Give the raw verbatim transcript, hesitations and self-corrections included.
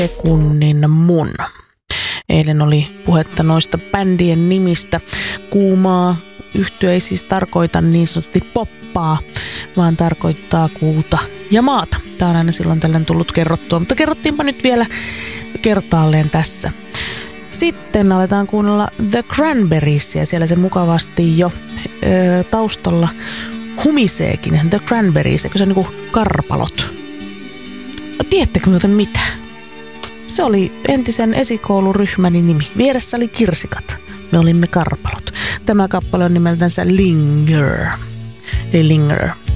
sekunnin mun. Eilen oli puhetta noista bändien nimistä. Kuumaa yhtye ei siis tarkoita niin sanotusti poppaa, vaan tarkoittaa kuuta ja maata. Tämä on aina silloin tällöin tullut kerrottua, mutta kerrottiinpa nyt vielä kertaalleen tässä. Sitten aletaan kuunnella The Cranberriesia. Siellä se mukavasti jo ö, taustalla humiseekin. The Cranberries, eikö se on niinku karpalot? Tiedättekö muuten mitä? Se oli entisen esikouluryhmäni nimi. Vieressä oli kirsikat. Me olimme karpalot. Tämä kappale on nimeltänsä Linger. Eli Linger.